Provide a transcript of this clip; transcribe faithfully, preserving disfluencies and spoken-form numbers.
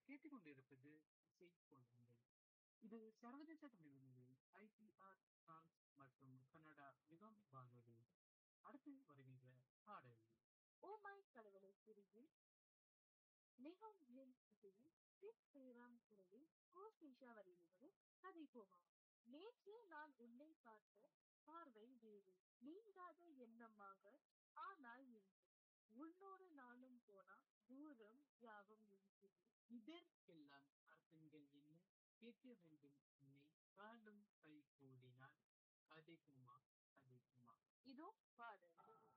கேட்டுக்கொண்டிருப்பது இசை கொள்ளுங்கள். இது சர்வதேச தமிழ் வானொலி ஐடிஆர் பிரான்ஸ் மற்றும் கனடா யுகம் வானொலி. அடுத்து வருகின்ற பாடல் ஓமாய் கடவுளை பிரிவில் மிகவும் என் இசையில் சித் ஸ்ரீராம் குரலில் கோஸ்னிஷா வரியிலிருந்து கதை போமா. நேற்று நான் உன்னை பார்த்த பார்வை வேறு, நீங்காத எண்ணமாக. ஆனால் இன்று உன்னோடு நானும் போனா தூரம் யாவும் இருக்கிறது. இதற்கெல்லாம் அர்த்தங்கள் என்ன? கேட்க வேண்டும் உன்னை காலும் கை கூடினால் கதைக்குமா கதைக்குமா. இதோ பாடல்.